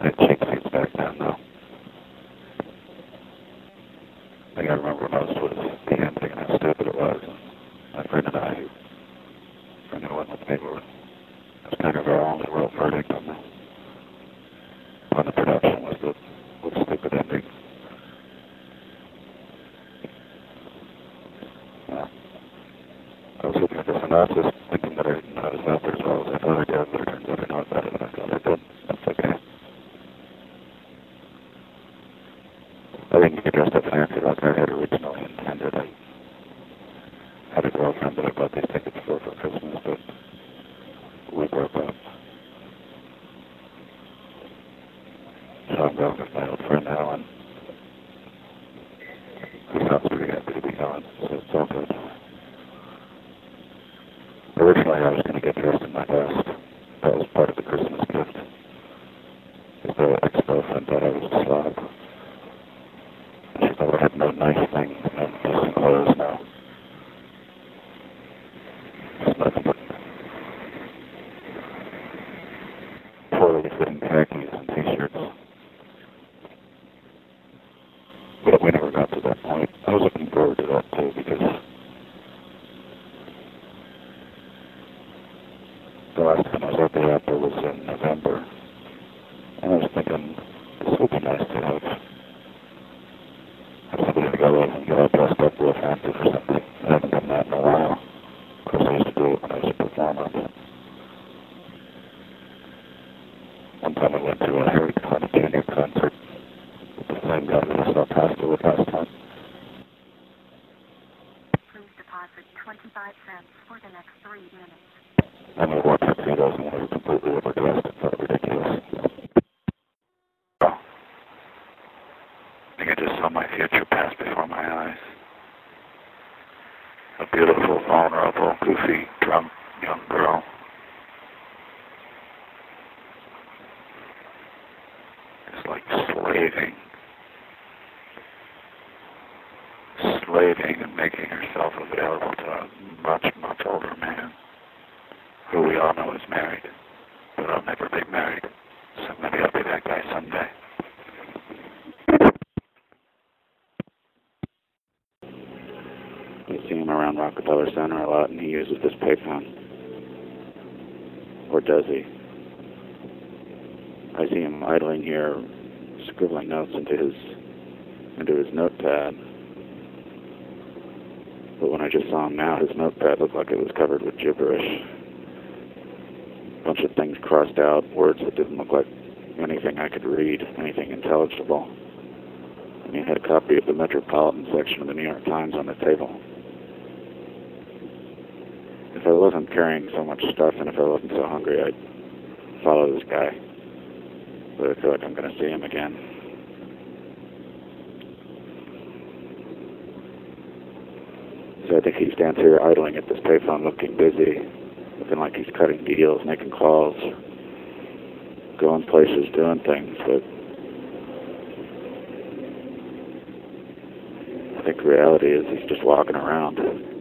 That cheek seats back then, though. I think I remember when I was towards the end thinking how stupid it was. My friend and I, friend who went with me, were, it was kind of our only real verdict on the production was the stupid ending. Yeah. I was looking at the synopsis thinking that I didn't know it was out there as well as I thought I did, but it turns out I know about it and I thought I did. That's okay. I didn't get dressed up fancy like I had originally intended. I had a girlfriend that I bought these tickets for Christmas, but we broke up. So I'm going with my old friend now, and he sounds pretty happy to be gone, so it's all good. Originally, I was going to get dressed in my best. That was part of the Christmas gift. The ex-girlfriend thought I was a slob. She thought I had no nice things, no decent clothes, no. Just nothing but poorly fitting khakis and t-shirts. But we never got to that point. I was looking forward to that too, because the last time I was at the opera was in November. And I was thinking, this would be nice to have somebody to go in and get all dressed up real fancy for something. I haven't done that in a while. Of course, I used to do it when I was a performer, but one time I went to a Harry Connick Jr. concert with the same guy that I saw Pasta with last time. Please deposit 25 cents for the next 3 minutes. And we wore tuxedos and we were completely overdressed. It felt ridiculous. I think I just saw my future pass before my eyes. A beautiful, vulnerable, goofy, drunk young girl. Just like slaving and making herself available to a much, much older man, who we all know is married, but I'll never be married, so maybe I'll be that guy someday. I see him around Rockefeller Center a lot, and he uses this payphone. Or does he? I see him idling here, scribbling notes into his notepad. But when I just saw him now, his notepad looked like it was covered with gibberish. A bunch of things crossed out, words that didn't look like anything I could read, anything intelligible. And he had a copy of the Metropolitan section of the New York Times on the table. If I wasn't carrying so much stuff and if I wasn't so hungry, I'd follow this guy. But I feel like I'm going to see him again. So I think he stands here idling at this payphone looking busy, looking like he's cutting deals, making calls, going places, doing things, but I think the reality is he's just walking around.